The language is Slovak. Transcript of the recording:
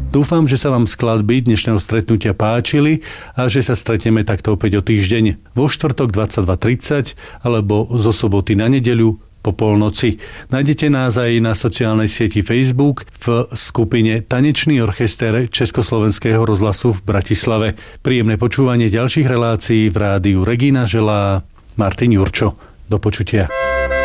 Dúfam, že sa vám skladby dnešného stretnutia páčili a že sa stretneme takto opäť o týždeň vo štvrtok 22:30 alebo zo soboty na nedeľu po polnoci. Nájdete nás aj na sociálnej sieti Facebook v skupine Tanečný orchester Československého rozhlasu v Bratislave. Príjemné počúvanie ďalších relácií v rádiu Regína želá Martin Jurčo. Do počutia.